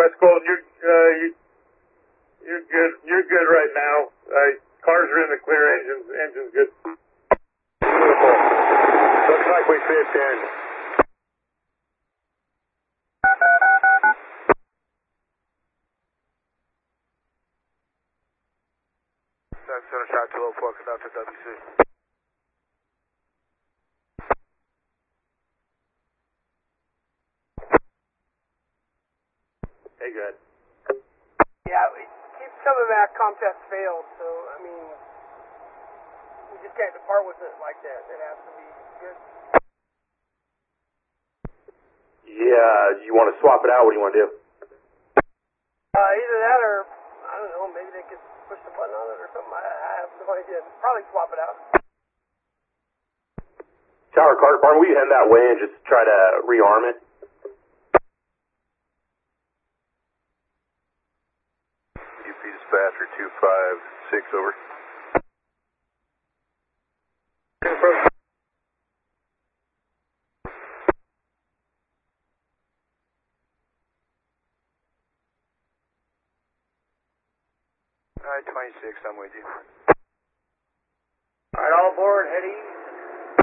That's cool. You're good. You're good right now. Cars are in the clear. Engine's good. Beautiful. Looks like we fit in. Center shot 204, conductor WC. Hey, good. Yeah, it keeps coming back. Comtest failed, so I mean, we just can't depart with it like that. It has to be good. Yeah, you want to swap it out? What do you want to do? Either that or I don't know. Maybe they could push the button on it or something. I have no idea. Probably swap it out. Tower car department, will you head that way and just try to rearm it? UP dispatcher 256 over. Alright, 26, I'm with you. Alright, all aboard, head east.